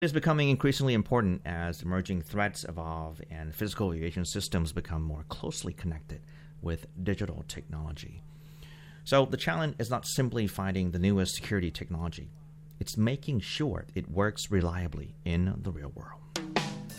Is becoming increasingly important as emerging threats evolve and physical aviation systems become more closely connected with digital technology. So the challenge is not simply finding the newest security technology, it's making sure it works reliably in the real world.